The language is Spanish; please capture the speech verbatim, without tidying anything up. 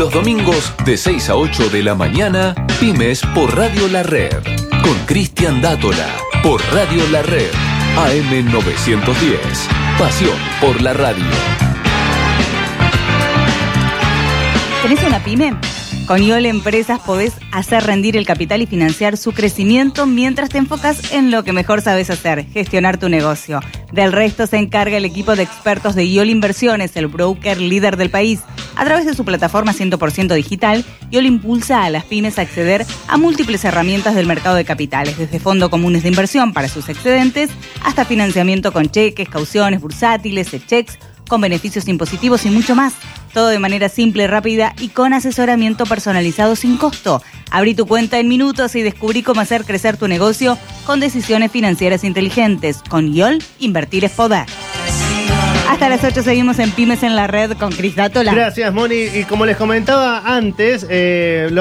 Los domingos de seis a ocho de la mañana, Pymes por Radio La Red. Con Cristian Dátola, por Radio La Red. A M novecientos diez. Pasión por la radio. ¿Tenés una pyme? Con IOL Empresas podés hacer rendir el capital y financiar su crecimiento mientras te enfocas en lo que mejor sabes hacer, gestionar tu negocio. Del resto se encarga el equipo de expertos de IOL Inversiones, el broker líder del país. A través de su plataforma cien por ciento digital, IOL impulsa a las pymes a acceder a múltiples herramientas del mercado de capitales, desde fondos comunes de inversión para sus excedentes, hasta financiamiento con cheques, cauciones, bursátiles, checks, con beneficios impositivos y mucho más. Todo de manera simple, rápida y con asesoramiento personalizado sin costo. Abrí tu cuenta en minutos y descubrí cómo hacer crecer tu negocio con decisiones financieras inteligentes. Con IOL, invertir es poder. Hasta las ocho seguimos en Pymes en la Red con Cris Dátola. Gracias, Moni. Y como les comentaba antes, eh,